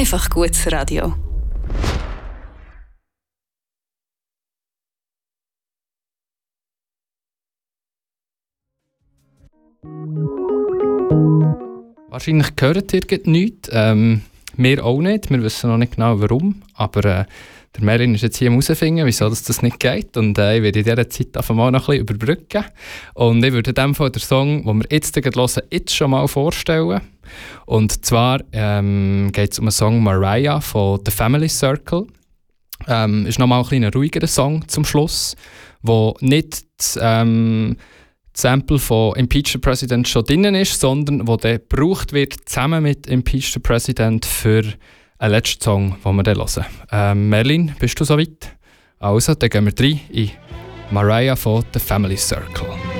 Einfach gutes Radio. Wahrscheinlich hört ihr nichts. Wir auch nicht. Wir wissen noch nicht genau warum. Aber der Merlin ist jetzt hier am herausfinden, wieso das nicht geht. Und ich werde in dieser Zeit einfach mal noch ein bisschen überbrücken. Und ich würde in dem Fall den Song, den wir jetzt hören, jetzt schon mal vorstellen. Und zwar geht es um den Song Mariah von The Family Circle. Ist nochmal ein bisschen ruhigerer Song zum Schluss, wo nicht das Sample von Impeach the President schon drin ist, sondern wo der gebraucht wird zusammen mit Impeach the President für einen letzten Song, den wir dann hören. Merlin, bist du soweit? Also, dann gehen wir rein in Mariah von The Family Circle.